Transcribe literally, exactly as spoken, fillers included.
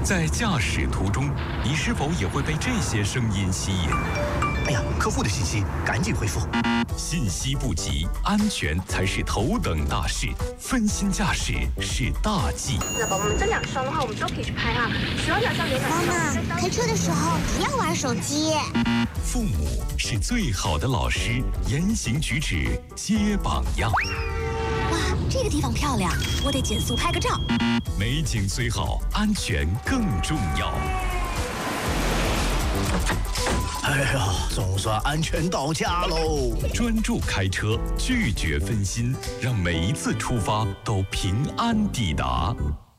在驾驶途中，你是否也会被这些声音吸引？ 哎呀，客户的信息，赶紧回复。 信息不急，安全才是头等大事。分心驾驶是大忌。 那宝宝们这两双的话，我们都可以去拍哈。喜欢哪双有哪双。 妈妈，开车的时候不要玩手机。 父母是最好的老师，言行举止皆榜样。 哇，这个地方漂亮，我得减速拍个照。 美景虽好，安全更重要。 哎呀，总算安全到家喽！ 专注开车，拒绝分心，让每一次出发都平安抵达。